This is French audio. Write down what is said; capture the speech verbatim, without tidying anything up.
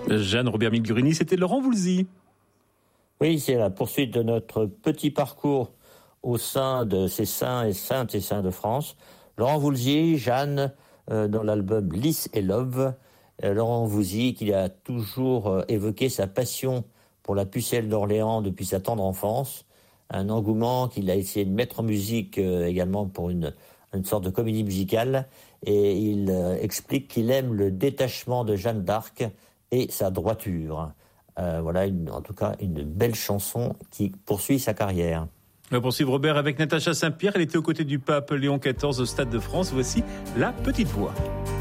Jeanne Robert-Migurini, c'était Laurent Voulzy. Oui, c'est la poursuite de notre petit parcours au sein de ces saints et saintes et saints de France. Laurent Voulzy, Jeanne, euh, dans l'album Lys et Love. Euh, Laurent Voulzy, qui a toujours euh, évoqué sa passion pour la pucelle d'Orléans depuis sa tendre enfance. Un engouement qu'il a essayé de mettre en musique euh, également pour une, une sorte de comédie musicale. Et il euh, explique qu'il aime le détachement de Jeanne d'Arc et sa droiture. Euh, voilà, une, en tout cas, une belle chanson qui poursuit sa carrière. On va poursuivre, Robert, avec Natacha Saint-Pierre. Elle était aux côtés du pape Léon quatorze au Stade de France. Voici La Petite Voix.